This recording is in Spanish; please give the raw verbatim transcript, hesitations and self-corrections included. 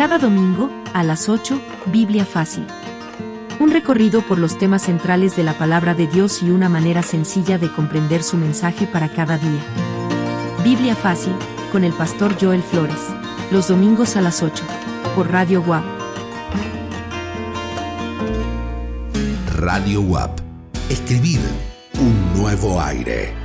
Cada domingo, a las ocho, Biblia Fácil. Un recorrido por los temas centrales de la palabra de Dios y una manera sencilla de comprender su mensaje para cada día. Biblia Fácil, con el pastor Joel Flores. Los domingos a las ocho, por Radio U A P. Radio U A P. Escribir un nuevo aire.